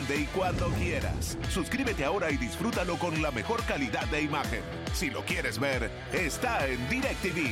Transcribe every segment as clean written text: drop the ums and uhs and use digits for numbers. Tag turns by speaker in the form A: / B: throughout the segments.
A: donde y cuando quieras. Suscríbete ahora y disfrútalo con la mejor calidad de imagen. Si lo quieres ver, está en DirecTV.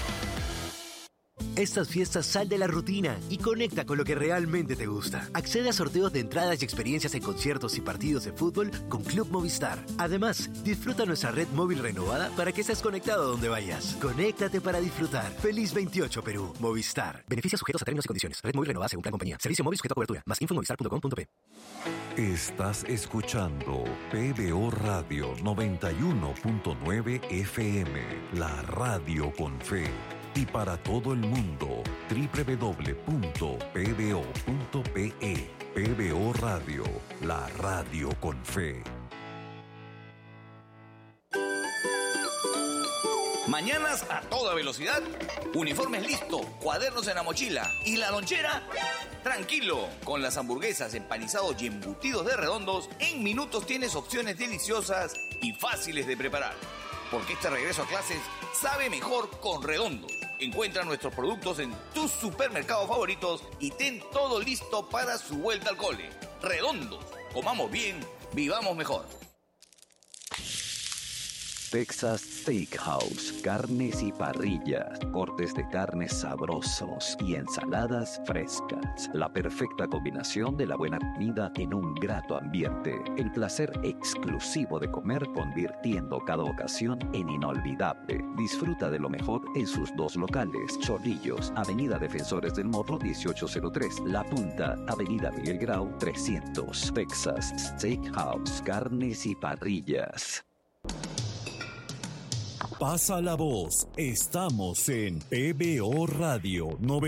B: Estas fiestas sal de la rutina y conecta con lo que realmente te gusta. Accede a sorteos de entradas y experiencias en conciertos y partidos de fútbol con Club Movistar. Además, disfruta nuestra red móvil renovada para que estés conectado donde vayas. Conéctate para disfrutar. Feliz 28 Perú. Movistar. Beneficios sujetos a términos y condiciones. Red móvil renovada según plan compañía. Servicio móvil sujeto a cobertura. Más info en movistar.com.p.
C: Estás escuchando PBO Radio 91.9 FM. La radio con fe. Y para todo el mundo, www.pbo.pe. PBO Radio, la radio con fe.
D: Mañanas a toda velocidad, uniformes listo, cuadernos en la mochila y la lonchera. Tranquilo, con las hamburguesas, empanizados y embutidos de Redondos, en minutos tienes opciones deliciosas y fáciles de preparar. Porque este regreso a clases sabe mejor con Redondos. Encuentra nuestros productos en tus supermercados favoritos y ten todo listo para su vuelta al cole. Redondos, comamos bien, vivamos mejor.
E: Texas Steakhouse, carnes y parrillas, cortes de carnes sabrosos y ensaladas frescas. La perfecta combinación de la buena comida en un grato ambiente. El placer exclusivo de comer convirtiendo cada ocasión en inolvidable. Disfruta de lo mejor en sus dos locales. Chorrillos, Avenida Defensores del Morro 1803. La Punta, Avenida Miguel Grau 300. Texas Steakhouse, carnes y parrillas.
C: Pasa la voz, estamos en PBO Radio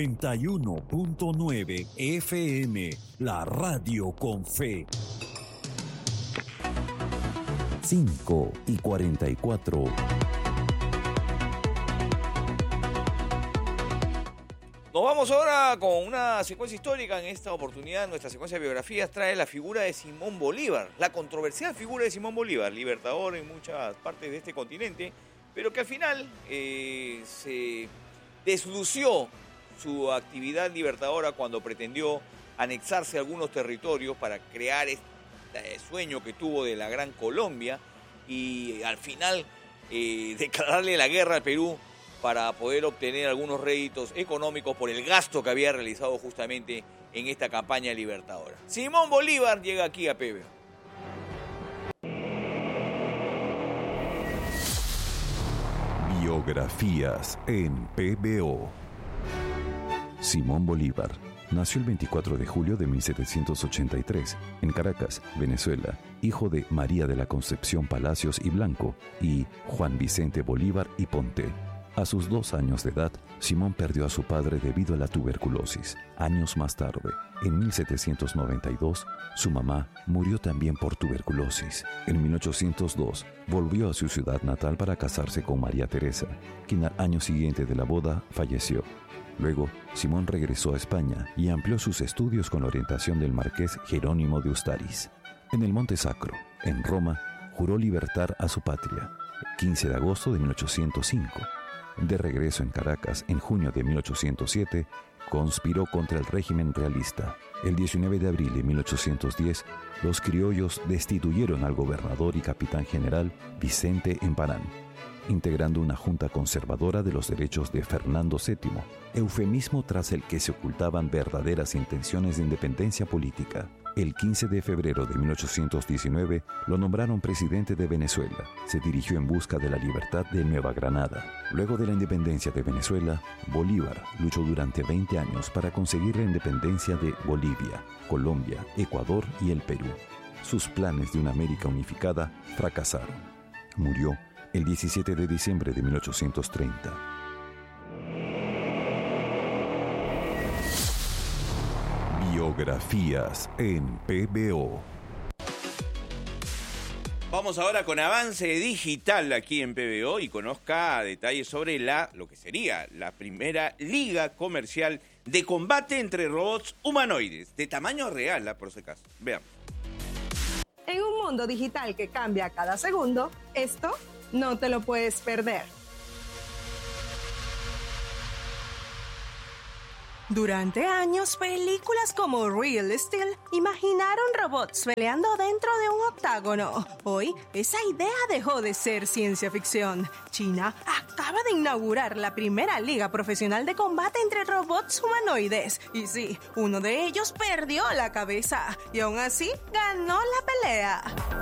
C: 91.9 FM, la radio con fe. 5:44.
D: Nos vamos ahora con una secuencia histórica. En esta oportunidad, nuestra secuencia de biografías trae la figura de Simón Bolívar, la controversial figura de Simón Bolívar, libertador en muchas partes de este continente, pero que al final se deslució su actividad libertadora cuando pretendió anexarse a algunos territorios para crear este sueño que tuvo de la Gran Colombia y al final declararle la guerra al Perú para poder obtener algunos réditos económicos por el gasto que había realizado justamente en esta campaña libertadora. Simón Bolívar llega aquí a PBO.
C: Biografías en PBO. Simón Bolívar nació el 24 de julio de 1783 en Caracas, Venezuela, hijo de María de la Concepción Palacios y Blanco y Juan Vicente Bolívar y Ponte. A sus 2 años de edad, Simón perdió a su padre debido a la tuberculosis. Años más tarde, en 1792, su mamá murió también por tuberculosis. En 1802, volvió a su ciudad natal para casarse con María Teresa, quien al año siguiente de la boda falleció. Luego, Simón regresó a España y amplió sus estudios con la orientación del marqués Jerónimo de Ustariz. En el Monte Sacro, en Roma, juró libertar a su patria. 15 de agosto de 1805. De regreso en Caracas, en junio de 1807, conspiró contra el régimen realista. El 19 de abril de 1810, los criollos destituyeron al gobernador y capitán general Vicente Emparán, integrando una junta conservadora de los derechos de Fernando VII, eufemismo tras el que se ocultaban verdaderas intenciones de independencia política. El 15 de febrero de 1819 lo nombraron presidente de Venezuela. Se dirigió en busca de la libertad de Nueva Granada. Luego de la independencia de Venezuela, Bolívar luchó durante 20 años para conseguir la independencia de Bolivia, Colombia, Ecuador y el Perú. Sus planes de una América unificada fracasaron. Murió el 17 de diciembre de 1830. Biografías en PBO.
F: Vamos ahora con avance digital aquí en PBO y conozca detalles sobre lo que sería la primera liga comercial de combate entre robots humanoides, de tamaño real, por si acaso. Veamos.
G: En un mundo digital que cambia cada segundo, esto no te lo puedes perder. Durante años, películas como Real Steel imaginaron robots peleando dentro de un octágono. Hoy, esa idea dejó de ser ciencia ficción. China acaba de inaugurar la primera liga profesional de combate entre robots humanoides. Y sí, uno de ellos perdió la cabeza y aún así ganó la pelea.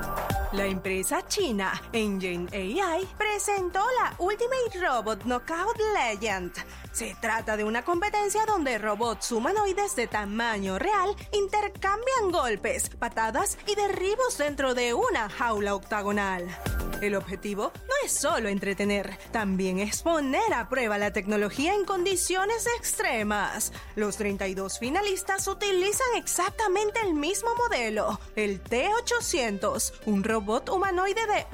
G: La empresa china Engine AI presentó la Ultimate Robot Knockout Legend. Se trata de una competencia donde robots humanoides de tamaño real intercambian golpes, patadas y derribos dentro de una jaula octagonal. El objetivo no es solo entretener, también es poner a prueba la tecnología en condiciones extremas. Los 32 finalistas utilizan exactamente el mismo modelo, el T-800, un robot humanoide de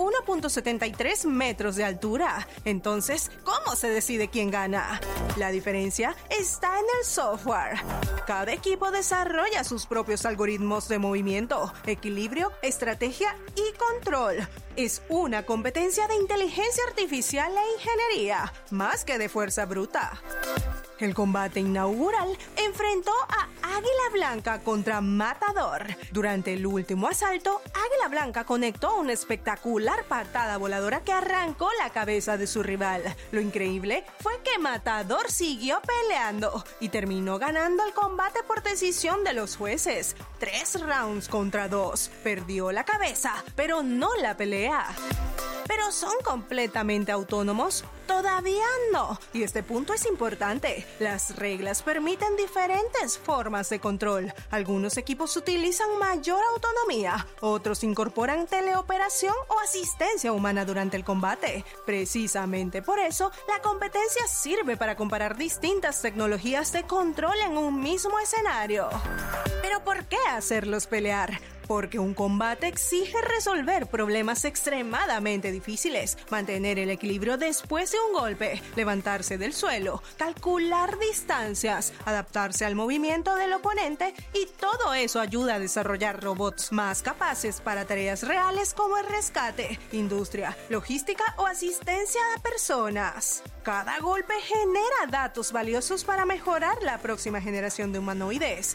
G: 1.73 metros de altura. Entonces, ¿cómo se decide quién gana? La diferencia está en el software. Cada equipo desarrolla sus propios algoritmos de movimiento, equilibrio, estrategia y control. Es una competencia de inteligencia artificial e ingeniería, más que de fuerza bruta. El combate inaugural enfrentó a Águila Blanca contra Matador. Durante el último asalto, Águila Blanca conectó una espectacular patada voladora que arrancó la cabeza de su rival. Lo increíble fue que Matador siguió peleando y terminó ganando el combate por decisión de los jueces. 3 rounds contra 2. Perdió la cabeza, pero no la pelea. ¿Pero son completamente autónomos? Todavía no. Y este punto es importante. Las reglas permiten diferentes formas de control. Algunos equipos utilizan mayor autonomía, otros incorporan teleoperación o asistencia humana durante el combate. Precisamente por eso, la competencia sirve para comparar distintas tecnologías de control en un mismo escenario. ¿Pero por qué hacerlos pelear? Porque un combate exige resolver problemas extremadamente difíciles, mantener el equilibrio después de un golpe, levantarse del suelo, calcular distancias, adaptarse al movimiento del oponente y todo eso ayuda a desarrollar robots más capaces para tareas reales como el rescate, industria, logística o asistencia a personas. Cada golpe genera datos valiosos para mejorar la próxima generación de humanoides.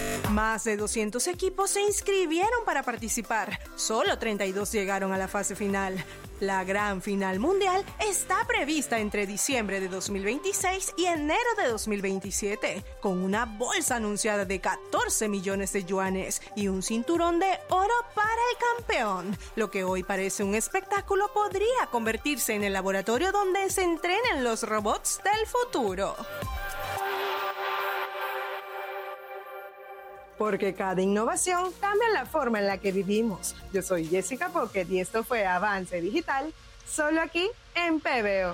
G: Más de 200 equipos se inscribieron para participar. Solo 32 llegaron a la fase final. La gran final mundial está prevista entre diciembre de 2026 y enero de 2027, con una bolsa anunciada de 14 millones de yuanes y un cinturón de oro para el campeón. Lo que hoy parece un espectáculo podría convertirse en el laboratorio donde se entrenen los robots del futuro. Porque cada innovación cambia la forma en la que vivimos. Yo soy Jessica Pocket y esto fue Avance Digital, solo aquí en PBO.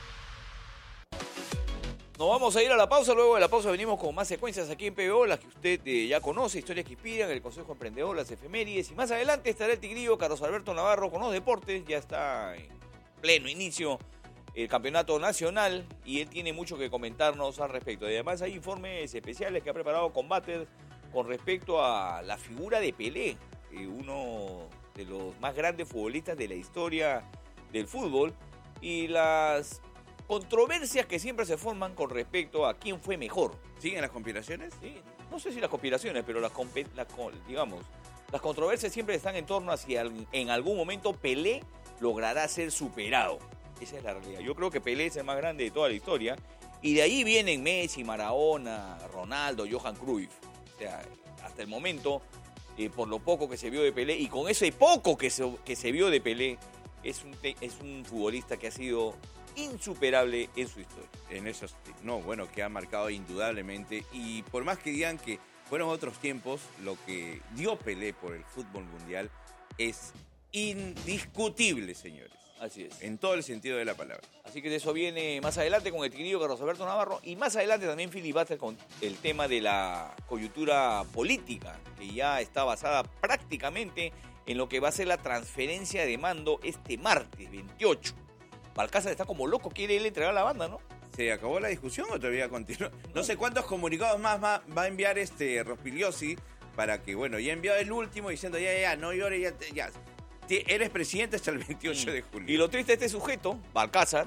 D: Nos vamos a ir a la pausa, luego de la pausa venimos con más secuencias aquí en PBO, las que usted ya conoce, historias que inspiran, el Consejo Emprendedor, las efemérides, y más adelante estará el tigrillo Carlos Alberto Navarro con los deportes, ya está en pleno inicio el campeonato nacional y él tiene mucho que comentarnos al respecto. Además hay informes especiales que ha preparado Combater con respecto a la figura de Pelé, uno de los más grandes futbolistas de la historia del fútbol, y las controversias que siempre se forman con respecto a quién fue mejor.
F: ¿Siguen las conspiraciones?
D: Sí, no sé si las conspiraciones, pero las controversias siempre están en torno a si en algún momento Pelé logrará ser superado. Esa es la realidad. Yo creo que Pelé es el más grande de toda la historia, y de ahí vienen Messi, Maradona, Ronaldo, Johan Cruyff. O sea, hasta el momento, por lo poco que se vio de Pelé, y con ese poco que se vio de Pelé, es un futbolista que ha sido insuperable en su historia.
F: Que ha marcado indudablemente, y por más que digan que fueron otros tiempos, lo que dio Pelé por el fútbol mundial es indiscutible, señores.
D: Así es.
F: En todo el sentido de la palabra.
D: Así que de eso viene más adelante con el tigrillo Carlos Alberto Navarro, y más adelante también Philip Buster con el tema de la coyuntura política, que ya está basada prácticamente en lo que va a ser la transferencia de mando este martes 28. Balcázar está como loco, quiere él entregar la banda, ¿no?
F: ¿Se acabó la discusión o todavía continúa? No sé cuántos comunicados más va a enviar Rospigliosi para que, ya ha enviado el último diciendo ya, no llores, ya. Eres presidente hasta el 28 de julio.
D: Y lo triste de este sujeto, Balcázar,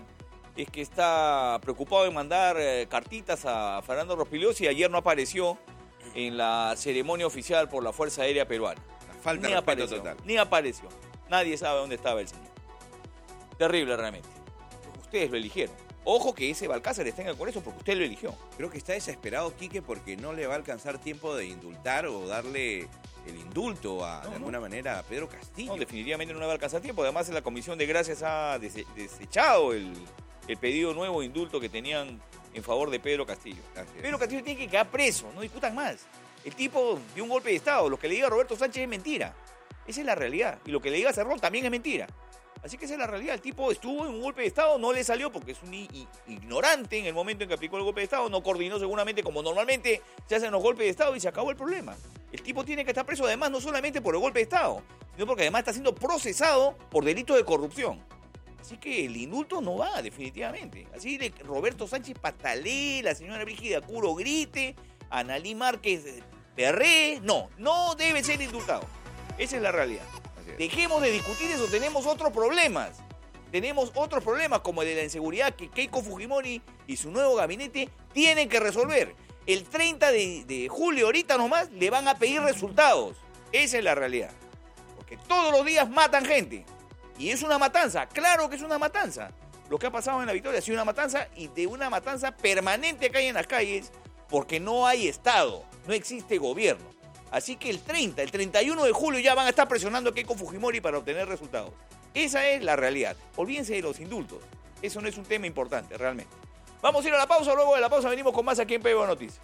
D: es que está preocupado en mandar cartitas a Fernando Rospigliosi y ayer no apareció en la ceremonia oficial por la Fuerza Aérea Peruana.
F: Falta de respeto total.
D: Ni apareció. Nadie sabe dónde estaba el señor. Terrible realmente. Ustedes lo eligieron. Ojo que ese Balcázar está en el Congreso porque usted lo eligió.
F: Creo que está desesperado Quique porque no le va a alcanzar tiempo de indultar o darle el indulto de alguna manera a Pedro Castillo.
D: No, definitivamente no le va a alcanzar tiempo. Además, la Comisión de Gracias ha desechado el pedido nuevo de indulto que tenían en favor de Pedro Castillo. Pedro Castillo tiene que quedar preso, no discutan más. El tipo dio un golpe de Estado. Lo que le diga Roberto Sánchez es mentira. Esa es la realidad. Y lo que le diga Cerrón también es mentira. Así que esa es la realidad. El tipo estuvo en un golpe de Estado, no le salió porque es un ignorante en el momento en que aplicó el golpe de Estado, no coordinó seguramente como normalmente se hacen los golpes de Estado y se acabó el problema. El tipo tiene que estar preso además no solamente por el golpe de Estado, sino porque además está siendo procesado por delitos de corrupción. Así que el indulto no va, definitivamente. Así de Roberto Sánchez patalee, la señora Brígida Curo grite, Analí Márquez perree. No debe ser indultado. Esa es la realidad. Dejemos de discutir eso, tenemos otros problemas. Tenemos otros problemas como el de la inseguridad que Keiko Fujimori y su nuevo gabinete tienen que resolver. El 30 de julio, ahorita nomás, le van a pedir resultados. Esa es la realidad. Porque todos los días matan gente. Y es una matanza, claro que es una matanza. Lo que ha pasado en La Victoria ha sido una matanza y de una matanza permanente que hay en las calles porque no hay Estado, no existe gobierno. Así que el 31 de julio ya van a estar presionando a Keiko Fujimori para obtener resultados. Esa es la realidad. Olvídense de los indultos. Eso no es un tema importante, realmente. Vamos a ir a la pausa. Luego de la pausa venimos con más aquí en PBO Noticias.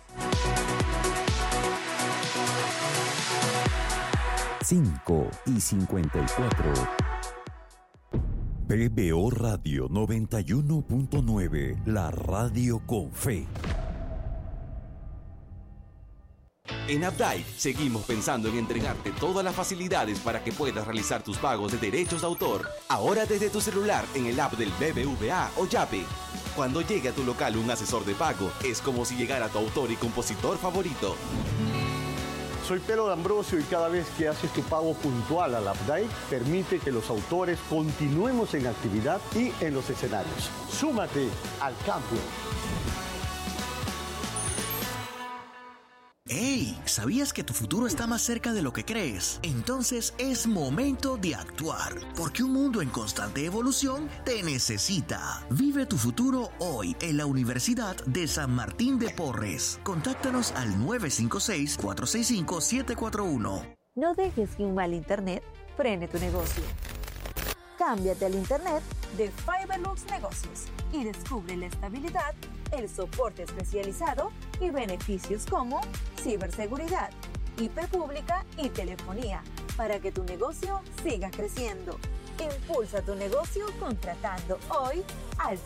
C: 5:54. PBO Radio 91.9, la radio con fe.
H: En Updike seguimos pensando en entregarte todas las facilidades para que puedas realizar tus pagos de derechos de autor. Ahora desde tu celular en el app del BBVA o Yape. Cuando llegue a tu local un asesor de pago, es como si llegara tu autor y compositor favorito.
I: Soy Pedro D'Ambrosio y cada vez que haces tu pago puntual al Updike, permite que los autores continuemos en actividad y en los escenarios. Súmate al cambio.
J: ¡Hey! ¿Sabías que tu futuro está más cerca de lo que crees? Entonces es momento de actuar, porque un mundo en constante evolución te necesita. Vive tu futuro hoy en la Universidad de San Martín de Porres. Contáctanos al 956-465-741.
K: No dejes que un mal internet frene tu negocio. Cámbiate al internet de Fiberlux Negocios y descubre la estabilidad, el soporte especializado y beneficios como ciberseguridad, IP pública y telefonía para que tu negocio siga creciendo. Impulsa tu negocio contratando hoy al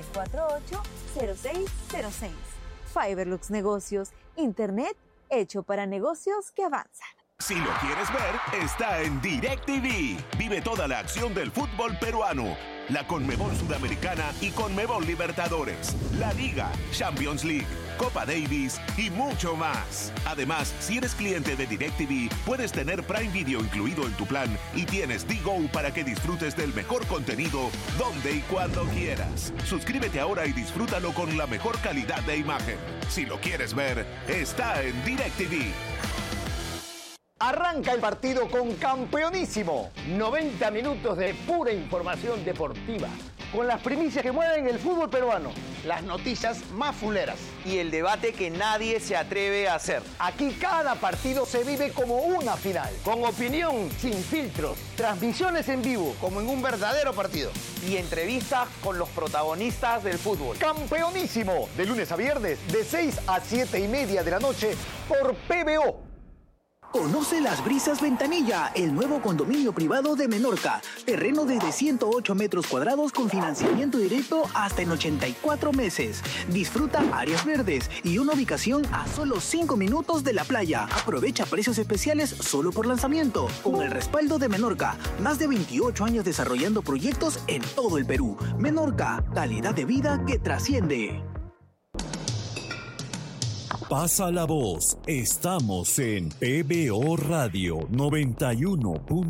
K: 748-0606. Fiberlux Negocios, internet hecho para negocios que avanzan.
A: Si lo quieres ver, está en DirecTV. Vive toda la acción del fútbol peruano. La Conmebol Sudamericana y Conmebol Libertadores. La Liga, Champions League, Copa Davis y mucho más. Además, si eres cliente de DirecTV, puedes tener Prime Video incluido en tu plan y tienes DGO para que disfrutes del mejor contenido donde y cuando quieras. Suscríbete ahora y disfrútalo con la mejor calidad de imagen. Si lo quieres ver, está en DirecTV.
L: Arranca el partido con Campeonísimo. 90 minutos de pura información deportiva. Con las primicias que mueven el fútbol peruano. Las noticias más fuleras.
M: Y el debate que nadie se atreve a hacer.
L: Aquí cada partido se vive como una final. Con opinión, sin filtros. Transmisiones en vivo, como en un verdadero partido.
M: Y entrevistas con los protagonistas del fútbol.
L: Campeonísimo. De lunes a viernes, de 6 a 7:30 de la noche, por PBO.
N: Conoce Las Brisas Ventanilla, el nuevo condominio privado de Menorca. Terreno desde 108 metros cuadrados con financiamiento directo hasta en 84 meses. Disfruta áreas verdes y una ubicación a solo 5 minutos de la playa. Aprovecha precios especiales solo por lanzamiento. Con el respaldo de Menorca, más de 28 años desarrollando proyectos en todo el Perú. Menorca, calidad de vida que trasciende.
C: Pasa la voz. Estamos en PBO Radio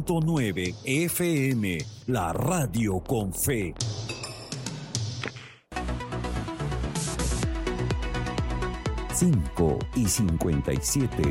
C: 91.9 FM, la radio con fe. 5:57.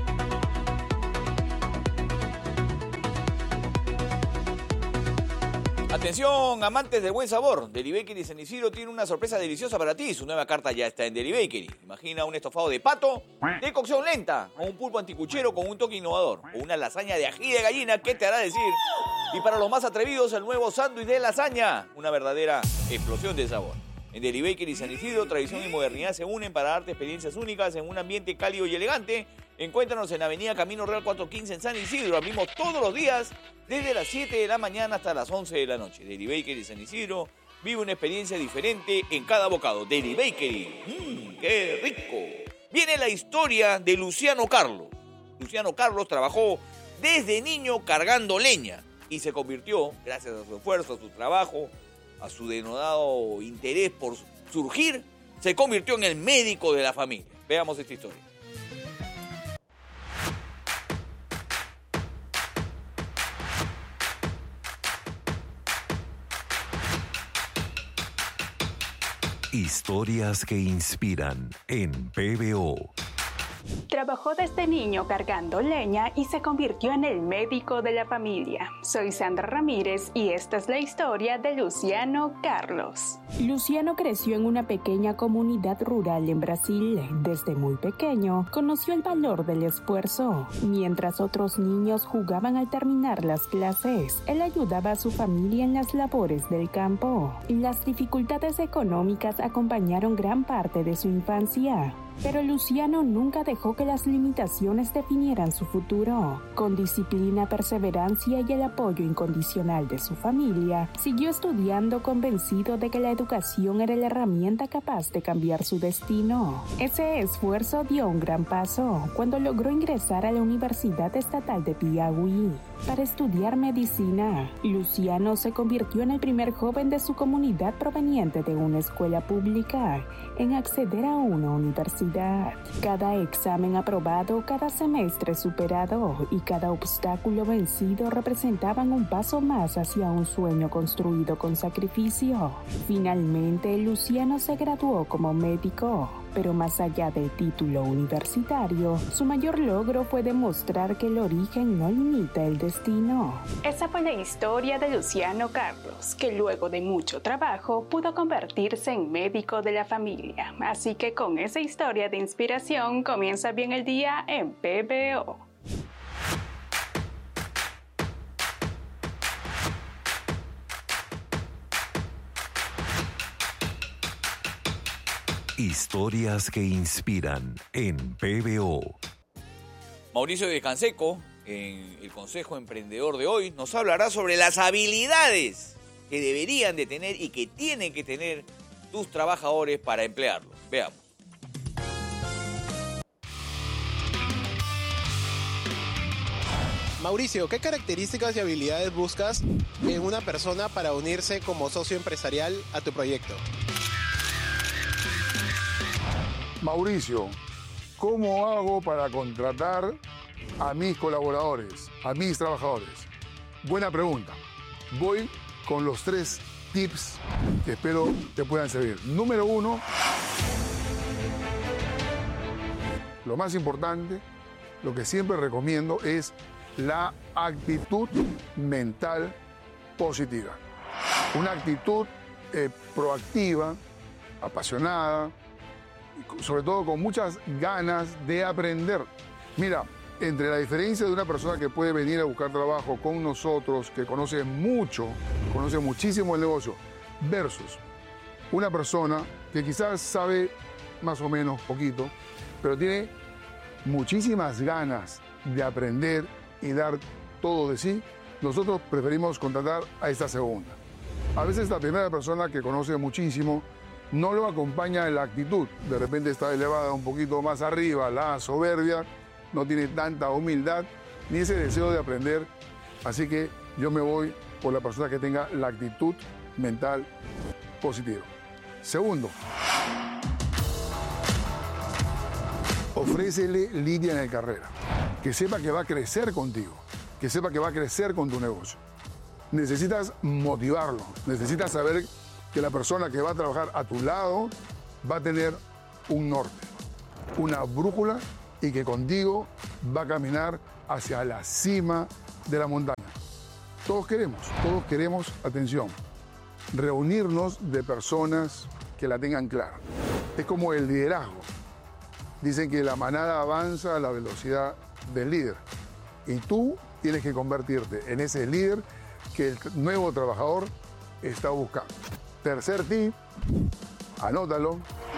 D: Atención, amantes del buen sabor. Deli Bakery San Isidro tiene una sorpresa deliciosa para ti. Su nueva carta ya está en Deli Bakery. Imagina un estofado de pato de cocción lenta, o un pulpo anticuchero con un toque innovador, o una lasaña de ají de gallina, ¿qué te hará decir? Y para los más atrevidos, el nuevo sándwich de lasaña, una verdadera explosión de sabor. En Deli Bakery San Isidro, tradición y modernidad se unen para darte experiencias únicas en un ambiente cálido y elegante. Encuéntranos en Avenida Camino Real 415 en San Isidro. Abrimos todos los días desde las 7 de la mañana hasta las 11 de la noche. Deli Bakery San Isidro vive una experiencia diferente en cada bocado. Deli Bakery, ¡qué rico! Viene la historia de Luciano Carlos. Luciano Carlos trabajó desde niño cargando leña y se convirtió, gracias a su esfuerzo, a su trabajo, a su denodado interés por surgir, se convirtió en el médico de la familia. Veamos esta historia.
C: Historias que inspiran en PBO.
O: Trabajó desde niño cargando leña y se convirtió en el médico de la familia. Soy Sandra Ramírez y esta es la historia de Luciano Carlos. Luciano creció en una pequeña comunidad rural en Brasil. Desde muy pequeño conoció el valor del esfuerzo. Mientras otros niños jugaban al terminar las clases, él ayudaba a su familia en las labores del campo. Las dificultades económicas acompañaron gran parte de su infancia. Pero Luciano nunca dejó que las limitaciones definieran su futuro. Con disciplina, perseverancia y el apoyo incondicional de su familia, siguió estudiando convencido de que la educación era la herramienta capaz de cambiar su destino. Ese esfuerzo dio un gran paso cuando logró ingresar a la Universidad Estatal de Piauí para estudiar medicina. Luciano se convirtió en el primer joven de su comunidad proveniente de una escuela pública en acceder a una universidad. Cada examen aprobado, cada semestre superado y cada obstáculo vencido representaban un paso más hacia un sueño construido con sacrificio. Finalmente, Luciano se graduó como médico. Pero más allá del título universitario, su mayor logro fue demostrar que el origen no limita el destino. Esa fue la historia de Luciano Carlos, que luego de mucho trabajo pudo convertirse en médico de la familia. Así que con esa historia de inspiración comienza bien el día en PBO.
C: Historias que inspiran en PBO.
D: Mauricio de Canseco, en el Consejo Emprendedor de hoy, nos hablará sobre las habilidades que deberían de tener y que tienen que tener tus trabajadores para emplearlos. Veamos.
P: Mauricio, ¿qué características y habilidades buscas en una persona para unirse como socio empresarial a tu proyecto?
Q: Mauricio, ¿cómo hago para contratar a mis colaboradores, a mis trabajadores? Buena pregunta. Voy con los 3 tips que espero te puedan servir. Número 1, lo más importante, lo que siempre recomiendo es la actitud mental positiva. Una actitud proactiva, apasionada, sobre todo con muchas ganas de aprender. Mira, entre la diferencia de una persona que puede venir a buscar trabajo con nosotros, que conoce mucho, conoce muchísimo el negocio, versus una persona que quizás sabe más o menos poquito, pero tiene muchísimas ganas de aprender y dar todo de sí, nosotros preferimos contratar a esta segunda. A veces la primera persona que conoce muchísimo no lo acompaña en la actitud, de repente está elevada un poquito más arriba, la soberbia, no tiene tanta humildad ni ese deseo de aprender, así que yo me voy por la persona que tenga la actitud mental positiva. Segundo, ofrécele línea en el carrera, que sepa que va a crecer contigo, que sepa que va a crecer con tu negocio. Necesitas motivarlo, necesitas saber que la persona que va a trabajar a tu lado va a tener un norte. una brújula y que contigo va a caminar hacia la cima de la montaña. Todos queremos, atención, reunirnos de personas que la tengan clara. Es como el liderazgo. Dicen que la manada avanza a la velocidad del líder. Y tú tienes que convertirte en ese líder que el nuevo trabajador está buscando. Tercer tip, anótalo.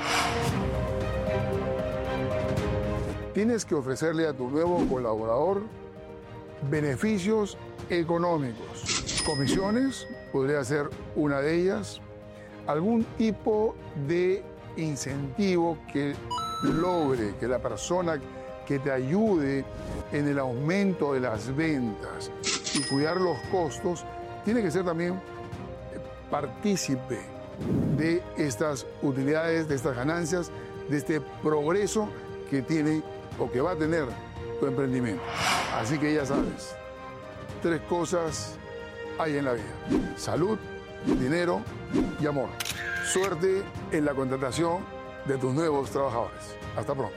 Q: Tienes que ofrecerle a tu nuevo colaborador beneficios económicos. Comisiones, podría ser una de ellas. Algún tipo de incentivo que logre que la persona que te ayude en el aumento de las ventas y cuidar los costos, tiene que ser también partícipe de estas utilidades, de estas ganancias, de este progreso que tiene o que va a tener tu emprendimiento. Así que ya sabes, 3 cosas hay en la vida: salud, dinero y amor. Suerte en la contratación de tus nuevos trabajadores. Hasta pronto.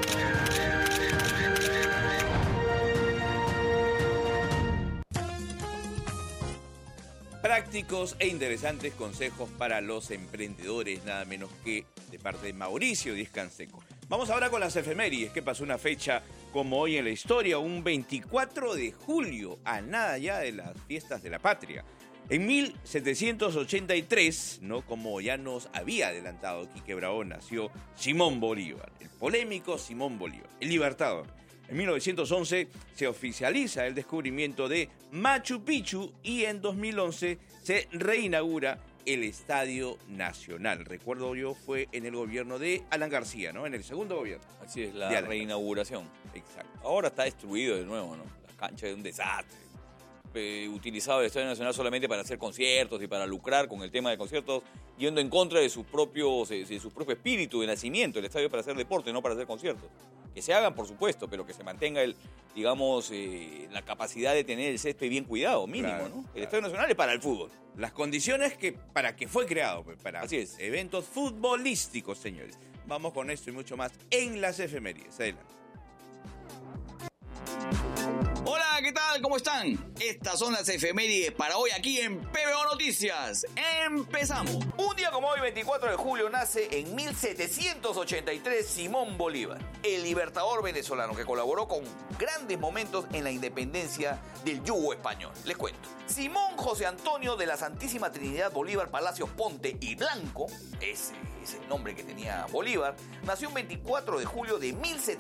F: Prácticos e interesantes consejos para los emprendedores, nada menos que de parte de Mauricio Díez Canseco. Vamos ahora con las efemérides. ¿Qué pasó una fecha como hoy en la historia? Un 24 de julio, a nada ya de las fiestas de la patria. En 1783, ¿no? Como ya nos había adelantado Quique Bravo, nació Simón Bolívar, el polémico Simón Bolívar, el libertador. En 1911 se oficializa el descubrimiento de Machu Picchu y en 2011 se reinaugura el Estadio Nacional. Recuerdo yo, fue en el gobierno de Alan García, ¿no? En el segundo gobierno.
D: Así es, la reinauguración.
F: Exacto.
D: Ahora está destruido de nuevo, ¿no? La cancha es un desastre. Utilizado el Estadio Nacional solamente para hacer conciertos y para lucrar con el tema de conciertos, yendo en contra de su propio espíritu de nacimiento. El estadio es para hacer deporte, no para hacer conciertos. Que se hagan, por supuesto, pero que se mantenga la capacidad de tener el césped bien cuidado, mínimo, claro, ¿no? El Estadio Nacional es para el fútbol.
F: Las condiciones para que fue creado, para
D: Así es.
F: Eventos futbolísticos, señores. Vamos con esto y mucho más en las efemérides. Adelante.
D: Hola, ¿qué tal? ¿Cómo están? Estas son las efemérides para hoy aquí en PBO Noticias. ¡Empezamos! Un día como hoy, 24 de julio, nace en 1783 Simón Bolívar, el libertador venezolano que colaboró con grandes momentos en la independencia del yugo español. Les cuento. Simón José Antonio de la Santísima Trinidad Bolívar Palacios Ponte y Blanco, ese es el nombre que tenía Bolívar, nació el 24 de julio de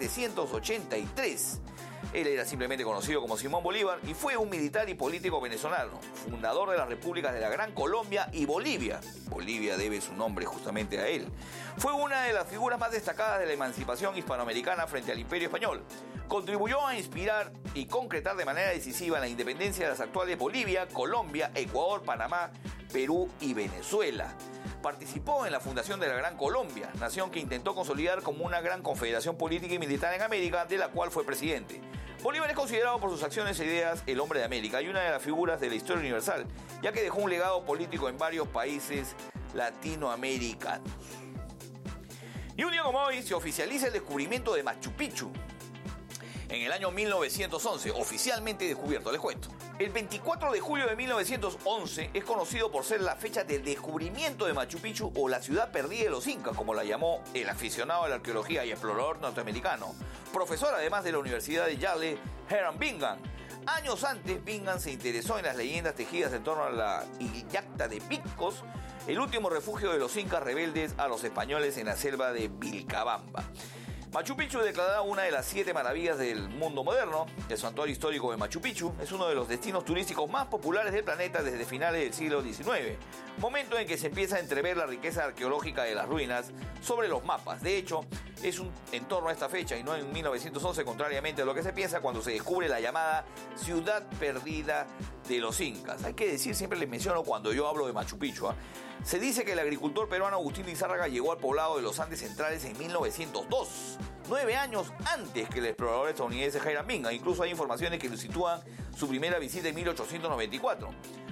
D: 1783. Él era simplemente conocido como Simón Bolívar y fue un militar y político venezolano, fundador de las repúblicas de la Gran Colombia y Bolivia. Bolivia debe su nombre justamente a él. Fue una de las figuras más destacadas de la emancipación hispanoamericana frente al Imperio Español. Contribuyó a inspirar y concretar de manera decisiva la independencia de las actuales Bolivia, Colombia, Ecuador, Panamá, Perú y Venezuela. Participó en la fundación de la Gran Colombia, nación que intentó consolidar como una gran confederación política y militar en América, de la cual fue presidente. Bolívar es considerado por sus acciones e ideas el hombre de América y una de las figuras de la historia universal, ya que dejó un legado político en varios países latinoamericanos. Y un día como hoy se oficializa el descubrimiento de Machu Picchu. En el año 1911, oficialmente descubierto, les cuento. El 24 de julio de 1911 es conocido por ser la fecha del descubrimiento de Machu Picchu, o la ciudad perdida de los incas, como la llamó el aficionado a la arqueología y explorador norteamericano, profesor además de la Universidad de Yale, Hiram Bingham. Años antes, Bingham se interesó en las leyendas tejidas en torno a la Illacta de Picos, el último refugio de los incas rebeldes a los españoles en la selva de Vilcabamba. Machu Picchu, declarada una de las 7 maravillas del mundo moderno, el santuario histórico de Machu Picchu es uno de los destinos turísticos más populares del planeta desde finales del siglo XIX, momento en que se empieza a entrever la riqueza arqueológica de las ruinas sobre los mapas. De hecho, es en torno a esta fecha y no en 1911, contrariamente a lo que se piensa, cuando se descubre la llamada ciudad perdida de los incas. Hay que decir, siempre les menciono cuando yo hablo de Machu Picchu, se dice que el agricultor peruano Agustín Lizárraga llegó al poblado de los Andes Centrales en 1902, 9 años antes que el explorador estadounidense Hiram Bingham. Incluso hay informaciones que lo sitúan su primera visita en 1894.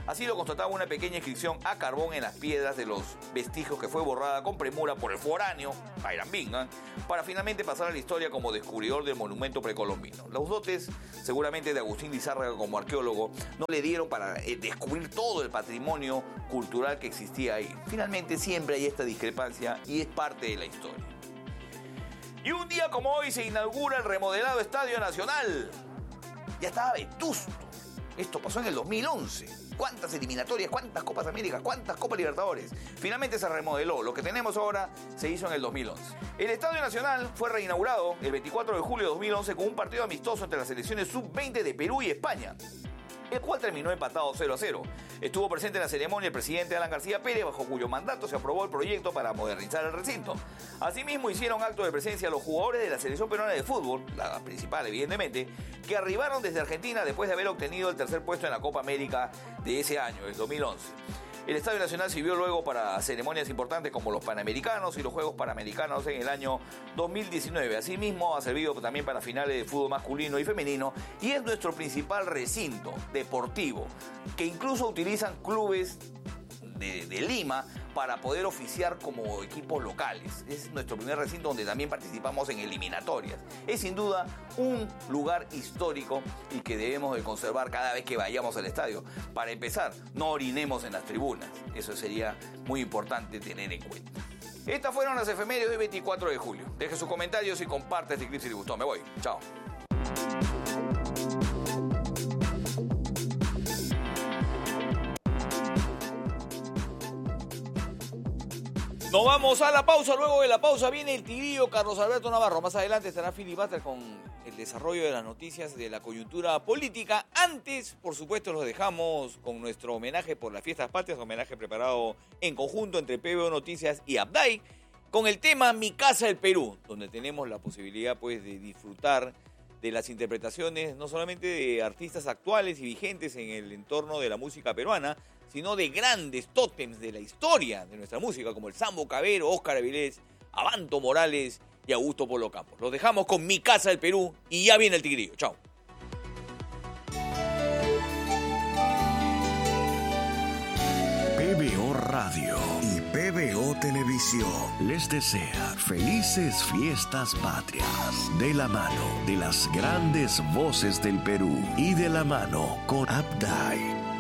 D: Así lo constataba una pequeña inscripción a carbón en las piedras de los vestigios que fue borrada con premura por el foráneo, Byron Bingham, para finalmente pasar a la historia como descubridor del monumento precolombino. Los dotes, seguramente de Agustín Lizárraga como arqueólogo, no le dieron para descubrir todo el patrimonio cultural que existía ahí. Finalmente siempre hay esta discrepancia y es parte de la historia. Y un día como hoy se inaugura el remodelado Estadio Nacional. Ya estaba vetusto. Esto pasó en el 2011. ¿Cuántas eliminatorias? ¿Cuántas Copas Américas? ¿Cuántas Copas Libertadores? Finalmente se remodeló. Lo que tenemos ahora se hizo en el 2011. El Estadio Nacional fue reinaugurado el 24 de julio de 2011 con un partido amistoso entre las selecciones sub-20 de Perú y España, el cual terminó empatado 0-0. Estuvo presente en la ceremonia el presidente Alan García Pérez, bajo cuyo mandato se aprobó el proyecto para modernizar el recinto. Asimismo, hicieron acto de presencia los jugadores de la selección peruana de fútbol, la principal evidentemente, que arribaron desde Argentina después de haber obtenido el tercer puesto en la Copa América de ese año, el 2011. El Estadio Nacional sirvió luego para ceremonias importantes como los Panamericanos y los Juegos Panamericanos en el año 2019. Asimismo, ha servido también para finales de fútbol masculino y femenino y es nuestro principal recinto deportivo, que incluso utilizan clubes de Lima para poder oficiar como equipos locales. Es nuestro primer recinto donde también participamos en eliminatorias. Es sin duda un lugar histórico y que debemos de conservar cada vez que vayamos al estadio. Para empezar, no orinemos en las tribunas. Eso sería muy importante tener en cuenta. Estas fueron las efemérides del 24 de julio. Deje sus comentarios y comparte este clip si les gustó. Me voy. Chao. Nos vamos a la pausa. Luego de la pausa viene el tigrillo Carlos Alberto Navarro. Más adelante estará Filibuster con el desarrollo de las noticias de la coyuntura política. Antes, por supuesto, los dejamos con nuestro homenaje por las fiestas patrias, homenaje preparado en conjunto entre PBO Noticias y Abday, con el tema Mi Casa el Perú, donde tenemos la posibilidad pues de disfrutar de las interpretaciones no solamente de artistas actuales y vigentes en el entorno de la música peruana, sino de grandes tótems de la historia de nuestra música, como el Sambo Cabero, Óscar Avilés, Abanto Morales y Augusto Polo Campos. Los dejamos con Mi Casa del Perú y ya viene el tigrillo. Chao.
J: PBO Radio y PBO Televisión les desea felices fiestas patrias, de la mano de las grandes voces del Perú y de la mano con Abday.